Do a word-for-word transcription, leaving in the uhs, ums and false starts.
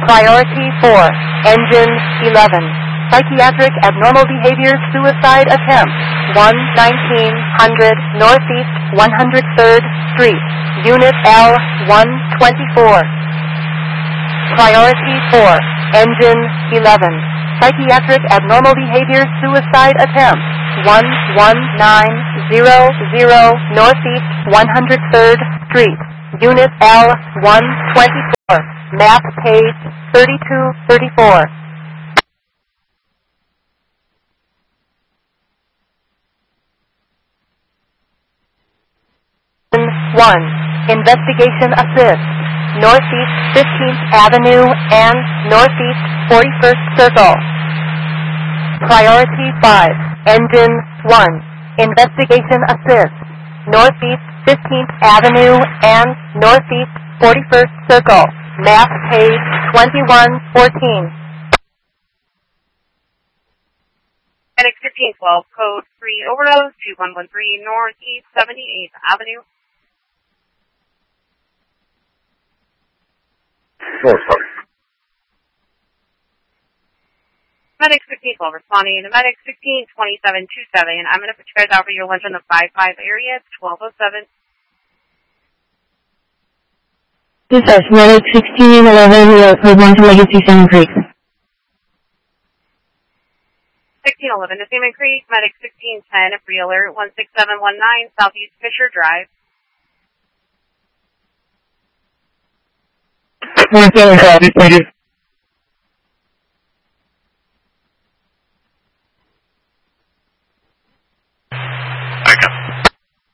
Priority four, Engine eleven. Psychiatric abnormal behavior suicide attempt. one nineteen hundred Northeast one hundred third Street. Unit L one twenty-four. Priority four, Engine eleven. Psychiatric abnormal behavior suicide attempt. one one nine zero zero Northeast one hundred third Street. Unit L one twenty-four. Map page thirty-two thirty-four. one. Investigation assist. Northeast fifteenth Avenue and Northeast forty-first Circle. Priority five. Engine one. Investigation assist. Northeast fifteenth Avenue and Northeast forty-first Circle. Map page twenty-one fourteen. Medic fifteen twelve, code three overdose, two one one three Northeast seventy-eighth Avenue. North Park. Medic fifteen twelve responding to Medic sixteen twenty-seven twenty-seven. I'm going to put you guys out for your lunch in the five five area. It's twelve oh seven. This is Medic sixteen eleven. We are code one to Legacy Salmon Creek. sixteen eleven to Salmon Creek. Medic sixteen ten. Free alert one six seven one nine Southeast Fisher Drive. One seven copy. Thank you.